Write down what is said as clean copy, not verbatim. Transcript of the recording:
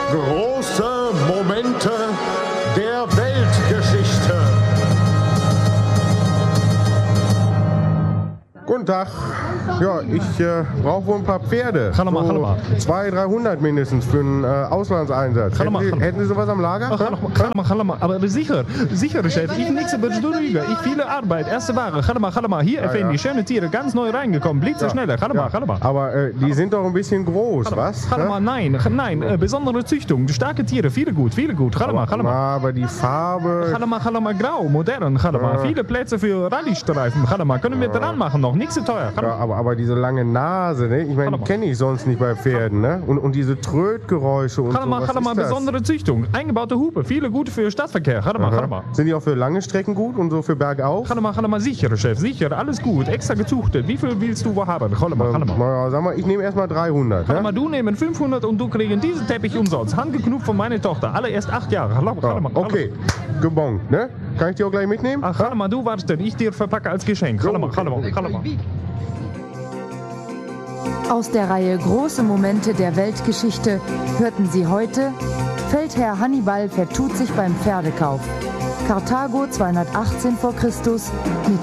Große Momente der Weltgeschichte. Guten Tag. Ja, ich brauche wohl ein paar Pferde. Hallo mal, hallo mal. 200, 300 mindestens für einen Auslandseinsatz. Hätten Sie sowas am Lager? Hallo mal. Aber sicher, Chef. Ich nichts über die Rüge. Ich viele Arbeit. Erste Ware. Hallo mal. Hier erfinden die schöne Tiere ganz neu reingekommen. Blitzerschneller. Hallo mal. Aber die sind doch ein bisschen groß, was? Hallo mal, nein. Besondere Züchtung. Starke Tiere. Viele gut. Hallo mal. Aber die Farbe... Hallo mal, grau, modern. Hallo mal. Viele Plätze für Rallye-Streifen. Hallo mal. Können wir dran machen noch. Nichts zu teuer. Ja, aber diese lange Nase, ne? Ich meine, die kenne ich sonst nicht bei Pferden, ne? Und diese Trötgeräusche und so. Hallo mal, besondere Züchtung. Eingebaute Hupe. Viele gute für Stadtverkehr. Hallo mal. Sind die auch für lange Strecken gut und so für bergauf? Hallo mal, sicher, Chef. Sicher, alles gut. Extra gezuchtet. Wie viel willst du haben? Hallo mal. Sag mal, ich nehme erstmal 300. Hallo mal, du nehmen 500 und du kriegen diesen Teppich umsonst. Handgeknüpft von meiner Tochter. Alle erst 8 Jahre. Hallo mal. Okay, gebongt, ne? Kann ich die auch gleich mitnehmen? Ach, hallo mal, du warst ich dir verpacke als Geschenk. Hallo mal. Aus der Reihe Große Momente der Weltgeschichte hörten Sie heute: Feldherr Hannibal vertut sich beim Pferdekauf. Karthago 218 v. Chr. mit